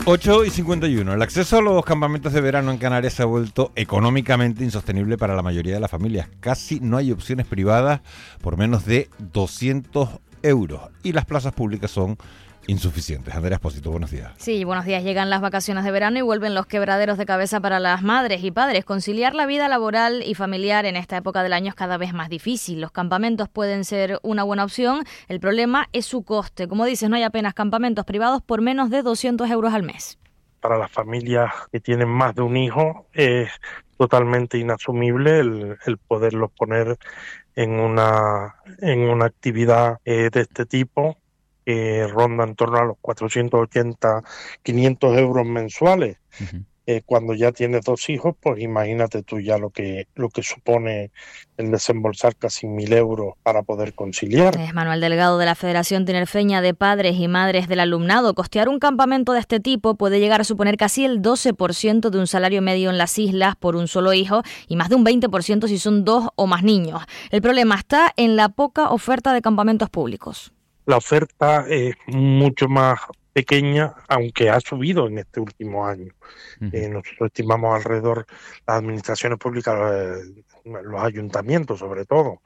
8:51. El acceso a los campamentos de verano en Canarias se ha vuelto económicamente insostenible para la mayoría de las familias. Casi no hay opciones privadas por menos de 200 euros y las plazas públicas son insuficientes. Andrea Espósito, buenos días. Sí, buenos días. Llegan las vacaciones de verano y vuelven los quebraderos de cabeza para las madres y padres. Conciliar la vida laboral y familiar en esta época del año es cada vez más difícil. Los campamentos pueden ser una buena opción. El problema es su coste. Como dices, no hay apenas campamentos privados por menos de 200 euros al mes. Para las familias que tienen más de un hijo es totalmente inasumible el poderlos poner en una actividad de este tipo, que ronda en torno a los 480, 500 euros mensuales. Uh-huh. Cuando ya tienes 2 hijos, pues imagínate tú ya lo que supone el desembolsar casi 1.000 euros para poder conciliar. Es Manuel Delgado de la Federación Tinerfeña de Padres y Madres del Alumnado. Costear un campamento de este tipo puede llegar a suponer casi el 12% de un salario medio en las islas por un solo hijo y más de un 20% si son 2 o más niños. El problema está en la poca oferta de campamentos públicos. La oferta es mucho más pequeña, aunque ha subido en este último año. Uh-huh. Nosotros estimamos alrededor, las administraciones públicas, los ayuntamientos sobre todo,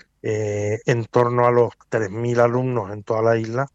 en torno a los 3.000 alumnos en toda la isla.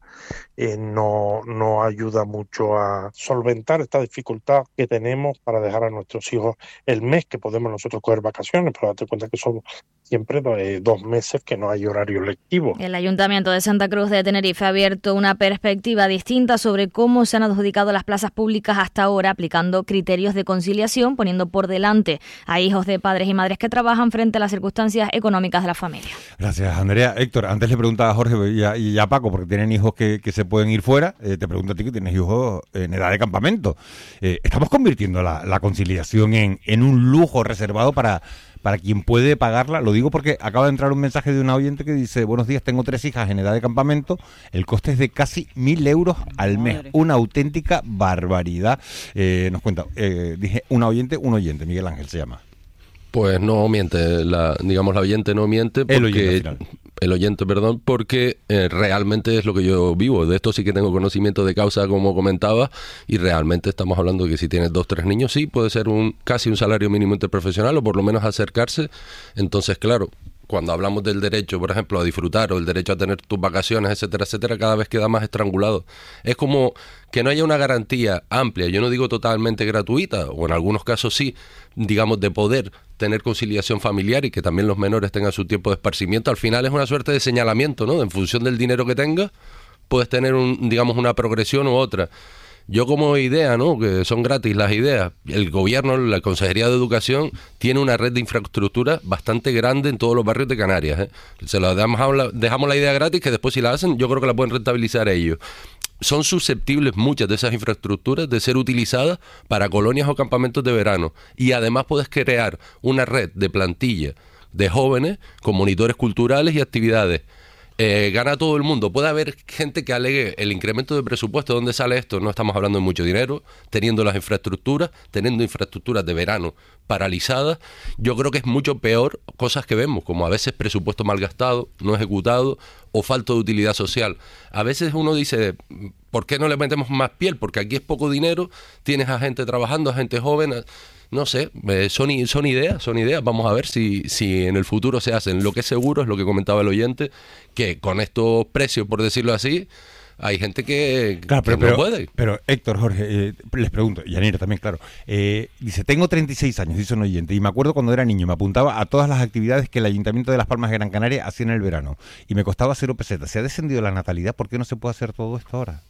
No ayuda mucho a solventar esta dificultad que tenemos para dejar a nuestros hijos el mes que podemos nosotros coger vacaciones, pero date cuenta que son siempre 2 meses que no hay horario lectivo. El Ayuntamiento de Santa Cruz de Tenerife ha abierto una perspectiva distinta sobre cómo se han adjudicado las plazas públicas hasta ahora, aplicando criterios de conciliación, poniendo por delante a hijos de padres y madres que trabajan frente a las circunstancias económicas de la familia. Gracias, Andrea. Héctor, antes le preguntaba a Jorge y a Paco, porque tienen hijos que se pueden ir fuera, te pregunto a ti que tienes hijos en edad de campamento. ¿Estamos convirtiendo la conciliación en un lujo reservado para quien puede pagarla? Lo digo porque acaba de entrar un mensaje de una oyente que dice: buenos días, tengo 3 hijas en edad de campamento, el coste es de casi 1.000 euros al mes, una auténtica barbaridad. Nos cuenta, dije un oyente, Miguel Ángel se llama. Pues no miente, la oyente no miente porque... El oyente, porque realmente es lo que yo vivo. De esto sí que tengo conocimiento de causa, como comentaba, y realmente estamos hablando de que si tienes 2, 3 niños, sí, puede ser casi un salario mínimo interprofesional o por lo menos acercarse. Entonces, claro, cuando hablamos del derecho, por ejemplo, a disfrutar o el derecho a tener tus vacaciones, etcétera, etcétera, cada vez queda más estrangulado. Es como que no haya una garantía amplia, yo no digo totalmente gratuita, o en algunos casos sí, digamos, de poder tener conciliación familiar y que también los menores tengan su tiempo de esparcimiento. Al final es una suerte de señalamiento, ¿no? En función del dinero que tengas, puedes tener una progresión u otra. Yo como idea, ¿no? Que son gratis las ideas. El gobierno, la Consejería de Educación, tiene una red de infraestructura bastante grande en todos los barrios de Canarias, ¿eh? Se la dejamos la idea gratis, que después si la hacen, yo creo que la pueden rentabilizar ellos. Son susceptibles muchas de esas infraestructuras de ser utilizadas para colonias o campamentos de verano. Y además puedes crear una red de plantilla de jóvenes con monitores culturales y actividades. Gana todo el mundo. Puede haber gente que alegue el incremento de presupuesto. ¿Dónde sale esto? No estamos hablando de mucho dinero, teniendo las infraestructuras, teniendo infraestructuras de verano paralizadas. Yo creo que es mucho peor cosas que vemos, como a veces presupuesto mal gastado, no ejecutado o falta de utilidad social. A veces uno dice, ¿por qué no le metemos más piel? Porque aquí es poco dinero, tienes a gente trabajando, a gente joven. No sé, son ideas. Vamos a ver si en el futuro se hacen. Lo que es seguro es lo que comentaba el oyente, que con estos precios, por decirlo así, hay gente que no puede. Pero Héctor, Jorge, les pregunto, y Yanira también, claro, dice, tengo 36 años, dice un oyente, y me acuerdo cuando era niño, me apuntaba a todas las actividades que el Ayuntamiento de Las Palmas de Gran Canaria hacía en el verano, y me costaba 0 pesetas. ¿Se ha descendido la natalidad? ¿Por qué no se puede hacer todo esto ahora?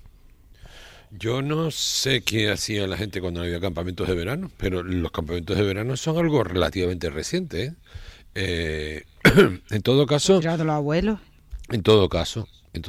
Yo no sé qué hacía la gente cuando había campamentos de verano, pero los campamentos de verano son algo relativamente reciente, ¿eh? En todo caso... ¿Ya de los abuelos? En todo caso,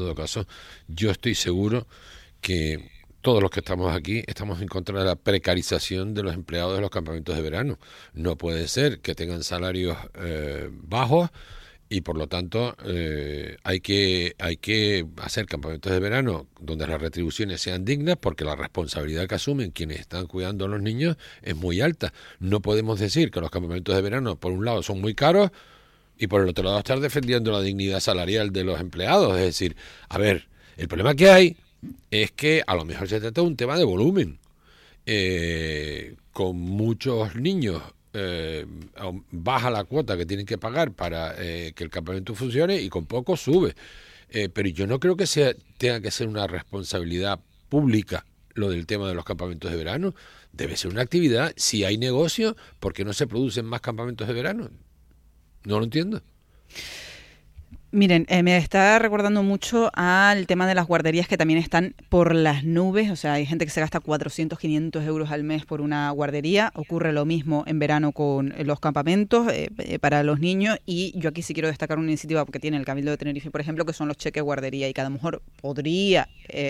yo estoy seguro que todos los que estamos aquí estamos en contra de la precarización de los empleados de los campamentos de verano. No puede ser que tengan salarios bajos y por lo tanto hay que hacer campamentos de verano donde las retribuciones sean dignas, porque la responsabilidad que asumen quienes están cuidando a los niños es muy alta. No podemos decir que los campamentos de verano por un lado son muy caros y por el otro lado estar defendiendo la dignidad salarial de los empleados. Es decir, a ver, el problema que hay es que a lo mejor se trata de un tema de volumen. con muchos niños, baja la cuota que tienen que pagar para que el campamento funcione y con poco sube. Pero yo no creo que tenga que ser una responsabilidad pública lo del tema de los campamentos de verano. Debe ser una actividad. Si hay negocio, ¿por qué no se producen más campamentos de verano? No lo entiendo. Miren, me está recordando mucho al tema de las guarderías que también están por las nubes. O sea, hay gente que se gasta 400, 500 euros al mes por una guardería. Ocurre lo mismo en verano con los campamentos para los niños. Y yo aquí sí quiero destacar una iniciativa que tiene el Cabildo de Tenerife, por ejemplo, que son los cheques guardería. Y que a lo mejor podría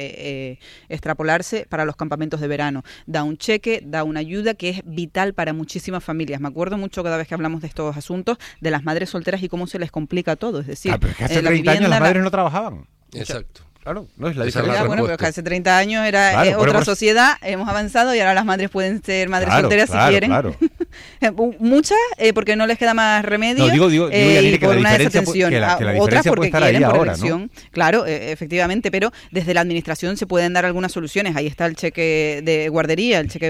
extrapolarse para los campamentos de verano. Da un cheque, da una ayuda que es vital para muchísimas familias. Me acuerdo mucho cada vez que hablamos de estos asuntos de las madres solteras y cómo se les complica todo. Es decir, pero es que hace 30 años las madres no trabajaban. Exacto. Claro, no es la diferencia. Bueno, pero es que hace 30 años era otra sociedad, hemos avanzado y ahora las madres pueden ser madres solteras si quieren. Claro. Muchas, porque no les queda más remedio. No, digo y por una desatención. Que la otras porque quieren por ahora, elección. ¿No? Claro, efectivamente, pero desde la administración se pueden dar algunas soluciones. Ahí está el cheque de guardería, el cheque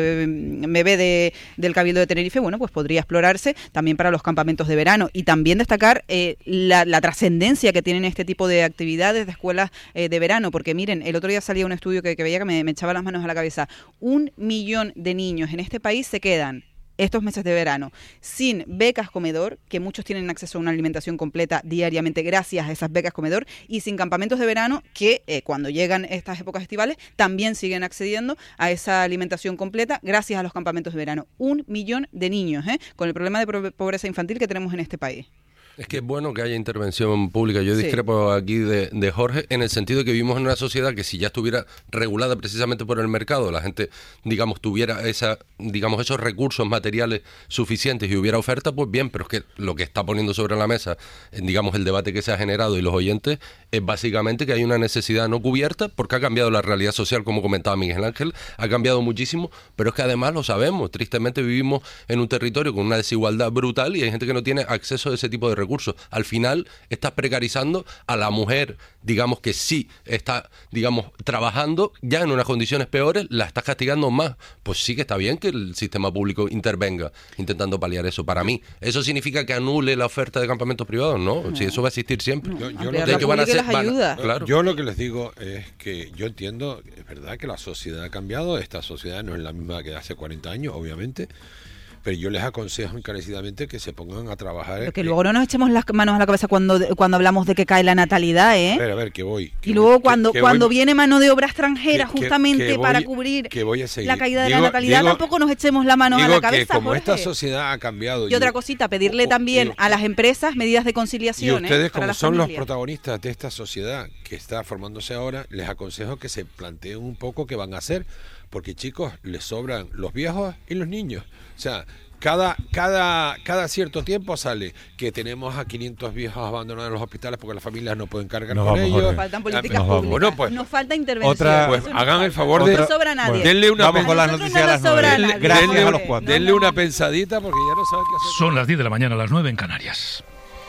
bebé del Cabildo de Tenerife. Bueno, pues podría explorarse también para los campamentos de verano. Y también destacar la trascendencia que tienen este tipo de actividades de escuelas de verano, porque miren, el otro día salía un estudio que veía que me echaba las manos a la cabeza. 1 millón de niños en este país se quedan estos meses de verano sin becas comedor, que muchos tienen acceso a una alimentación completa diariamente gracias a esas becas comedor, y sin campamentos de verano que cuando llegan estas épocas estivales también siguen accediendo a esa alimentación completa gracias a los campamentos de verano. 1 millón de niños, con el problema de pobreza infantil que tenemos en este país. Es que es bueno que haya intervención pública. Yo discrepo aquí de Jorge en el sentido de que vivimos en una sociedad que si ya estuviera regulada precisamente por el mercado, la gente, digamos, tuviera esos recursos materiales suficientes y hubiera oferta, pues bien, pero es que lo que está poniendo sobre la mesa, digamos, el debate que se ha generado y los oyentes, es básicamente que hay una necesidad no cubierta porque ha cambiado la realidad social, como comentaba Miguel Ángel, ha cambiado muchísimo, pero es que además lo sabemos, tristemente vivimos en un territorio con una desigualdad brutal y hay gente que no tiene acceso a ese tipo de recursos. Al final estás precarizando a la mujer, digamos que sí está, digamos, trabajando ya en unas condiciones peores, la estás castigando más. Pues sí que está bien que el sistema público intervenga intentando paliar eso. Para mí, ¿eso significa que anule la oferta de campamentos privados? No, si eso va a existir siempre. Yo lo que les digo es que yo entiendo, es verdad que la sociedad ha cambiado, esta sociedad no es la misma que hace 40 años, obviamente. Pero yo les aconsejo encarecidamente que se pongan a trabajar. Pero que luego no nos echemos las manos a la cabeza cuando hablamos de que cae la natalidad, ¿eh? A ver, que voy. Y luego cuando viene mano de obra extranjera justamente para cubrir la caída de la natalidad, tampoco nos echemos la mano a la cabeza. Que como esta sociedad ha cambiado. Y otra cosita, pedirle también a las empresas medidas de conciliación. Y ustedes, como son los protagonistas de esta sociedad que está formándose ahora, les aconsejo que se planteen un poco qué van a hacer. Porque, chicos, les sobran los viejos y los niños. O sea, cada cierto tiempo sale que tenemos a 500 viejos abandonados en los hospitales porque las familias no pueden cargar con ellos. Nos faltan políticas públicas. Bueno, pues, nos falta intervención. Pues hagan el favor de... No sobra nadie. Denle una vamos con las noticias a las 9. Gracias a los 4. Denle una pensadita porque ya no saben qué hacer. Son las 10 de la mañana, las 9 en Canarias.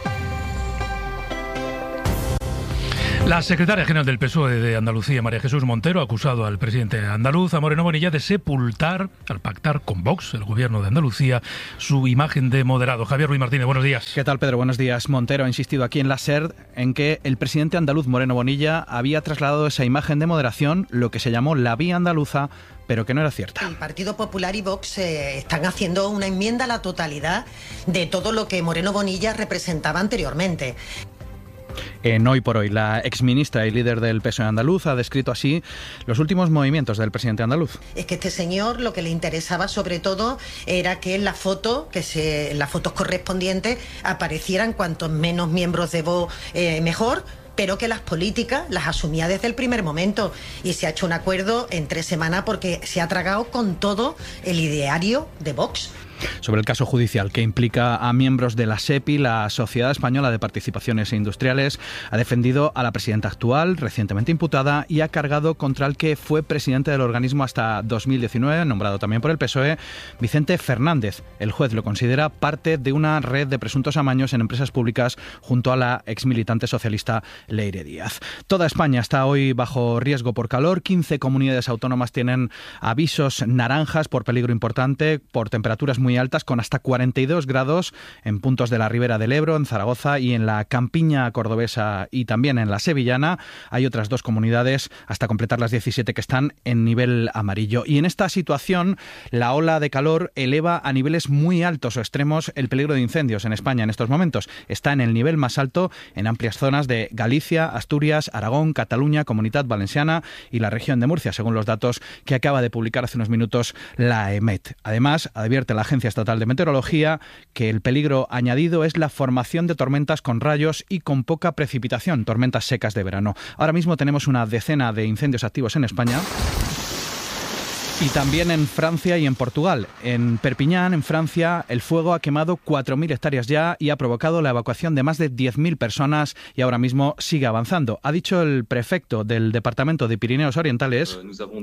La secretaria general del PSOE de Andalucía, María Jesús Montero, ha acusado al presidente andaluz, a Moreno Bonilla, de sepultar, al pactar con Vox, el gobierno de Andalucía, su imagen de moderado. Javier Ruiz Martínez, buenos días. ¿Qué tal, Pedro? Buenos días. Montero ha insistido aquí en la SER en que el presidente andaluz, Moreno Bonilla, había trasladado esa imagen de moderación, lo que se llamó la vía andaluza, pero que no era cierta. El Partido Popular y Vox están haciendo una enmienda a la totalidad de todo lo que Moreno Bonilla representaba anteriormente. En Hoy por Hoy, la exministra y líder del PSOE andaluz ha descrito así los últimos movimientos del presidente andaluz. Es que este señor lo que le interesaba sobre todo era que en la foto, en las fotos correspondientes aparecieran cuantos menos miembros de Vox mejor, pero que las políticas las asumía desde el primer momento y se ha hecho un acuerdo en 3 semanas porque se ha tragado con todo el ideario de Vox. sobre el caso judicial que implica a miembros de la SEPI. La Sociedad Española de Participaciones Industriales ha defendido a la presidenta actual, recientemente imputada, y ha cargado contra el que fue presidente del organismo hasta 2019, nombrado también por el PSOE, Vicente Fernández. El juez lo considera parte de una red de presuntos amaños en empresas públicas junto a la exmilitante socialista Leire Díaz. Toda España está hoy bajo riesgo por calor. 15 comunidades autónomas tienen avisos naranjas por peligro importante, por temperaturas muy altas, con hasta 42 grados en puntos de la Ribera del Ebro, en Zaragoza y en la campiña cordobesa y también en la sevillana. Hay otras 2 comunidades, hasta completar las 17, que están en nivel amarillo. Y en esta situación, la ola de calor eleva a niveles muy altos o extremos el peligro de incendios en España en estos momentos. Está en el nivel más alto en amplias zonas de Galicia, Asturias, Aragón, Cataluña, Comunidad Valenciana y la región de Murcia, según los datos que acaba de publicar hace unos minutos la EMET. Además, advierte la Agencia Estatal de Meteorología que el peligro añadido es la formación de tormentas con rayos y con poca precipitación, tormentas secas de verano. Ahora mismo tenemos una decena de incendios activos en España. Y también en Francia y en Portugal. En Perpiñán, en Francia, el fuego ha quemado 4.000 hectáreas ya y ha provocado la evacuación de más de 10.000 personas y ahora mismo sigue avanzando. Ha dicho el prefecto del departamento de Pirineos Orientales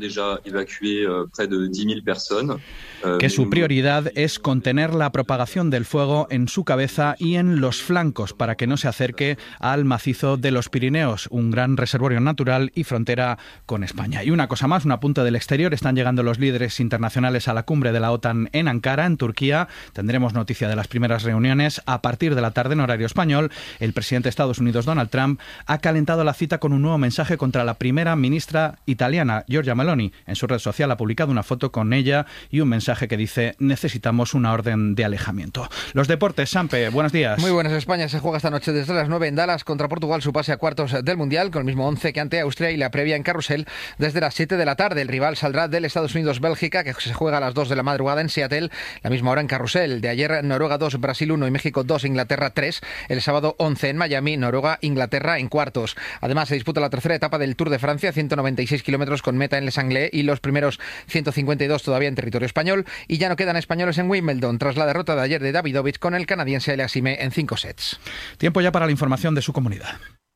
que su prioridad es contener la propagación del fuego en su cabeza y en los flancos para que no se acerque al macizo de los Pirineos, un gran reservorio natural y frontera con España. Y una cosa más, un apunte del exterior. Están llegando los líderes internacionales a la cumbre de la OTAN en Ankara, en Turquía. Tendremos noticia de las primeras reuniones a partir de la tarde en horario español. El presidente de Estados Unidos, Donald Trump, ha calentado la cita con un nuevo mensaje contra la primera ministra italiana, Giorgia Meloni. En su red social ha publicado una foto con ella y un mensaje que dice: necesitamos una orden de alejamiento. Los deportes, Sampe, buenos días. Muy buenas. España se juega esta noche desde las 9 en Dallas contra Portugal su pase a cuartos del Mundial, con el mismo 11 que ante Austria, y la previa en Carrusel desde las 7 de la tarde. El rival saldrá del Estados Unidos-Bélgica, que se juega a las 2 de la madrugada en Seattle, la misma hora en Carrusel. De ayer, Noruega 2, Brasil 1 y México 2, Inglaterra 3. El sábado 11 en Miami, Noruega-Inglaterra en cuartos. Además, se disputa la tercera etapa del Tour de Francia, 196 kilómetros con meta en Les Anglais y los primeros 152 todavía en territorio español. Y ya no quedan españoles en Wimbledon tras la derrota de ayer de Davidovich con el canadiense Aliassime en 5 sets. Tiempo ya para la información de su comunidad.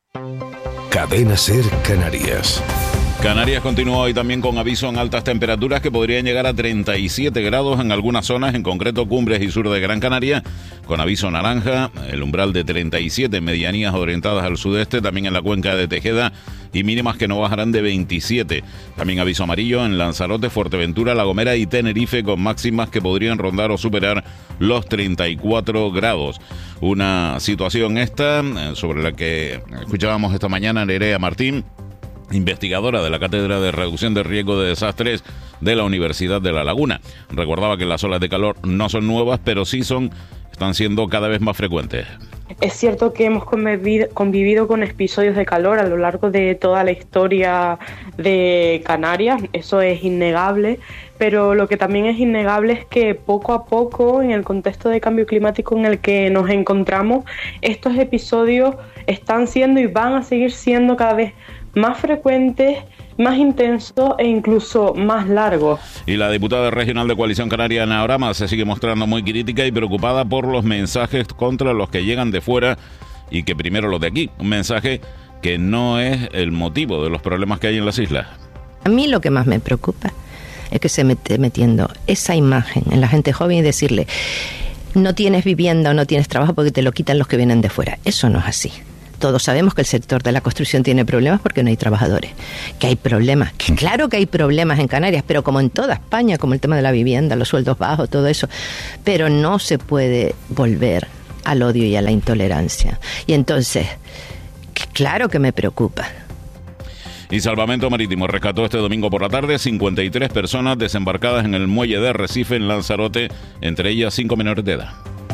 Cadena SER Canarias. Canarias continúa hoy también con aviso en altas temperaturas que podrían llegar a 37 grados en algunas zonas, en concreto cumbres y sur de Gran Canaria, con aviso naranja, el umbral de 37 en medianías orientadas al sudeste, también en la cuenca de Tejeda, y mínimas que no bajarán de 27. También aviso amarillo en Lanzarote, Fuerteventura, La Gomera y Tenerife, con máximas que podrían rondar o superar los 34 grados. Una situación esta sobre la que escuchábamos esta mañana a Nerea Martín, investigadora de la Cátedra de Reducción de Riesgo de Desastres de la Universidad de La Laguna. Recordaba que las olas de calor no son nuevas, pero sí están siendo cada vez más frecuentes. Es cierto que hemos convivido con episodios de calor a lo largo de toda la historia de Canarias, eso es innegable, pero lo que también es innegable es que poco a poco, en el contexto de cambio climático en el que nos encontramos, estos episodios están siendo y van a seguir siendo cada vez más frecuentes, más intensos e incluso más largos. Y la diputada regional de Coalición Canaria, Ana Orama, se sigue mostrando muy crítica y preocupada por los mensajes contra los que llegan de fuera y que primero los de aquí. Un mensaje que no es el motivo de los problemas que hay en las islas. A mí lo que más me preocupa es que se mete metiendo esa imagen en la gente joven y decirle: no tienes vivienda o no tienes trabajo porque te lo quitan los que vienen de fuera. Eso no es así. Todos sabemos que el sector de la construcción tiene problemas porque no hay trabajadores, que hay problemas, que claro que hay problemas en Canarias, pero como en toda España, como el tema de la vivienda, los sueldos bajos, todo eso, pero no se puede volver al odio y a la intolerancia. Y entonces, claro que me preocupa. Y Salvamento Marítimo rescató este domingo por la tarde 53 personas desembarcadas en el muelle de Arrecife en Lanzarote, entre ellas 5 menores de edad.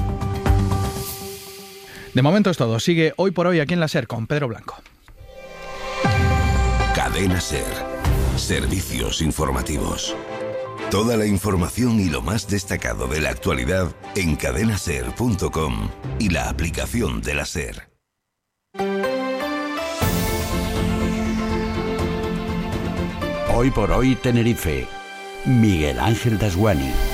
De momento es todo. Sigue Hoy por Hoy aquí en la SER con Pedro Blanco. Cadena SER. Servicios informativos. Toda la información y lo más destacado de la actualidad en cadenaser.com y la aplicación de la SER. Hoy por Hoy Tenerife. Miguel Ángel Dasguani.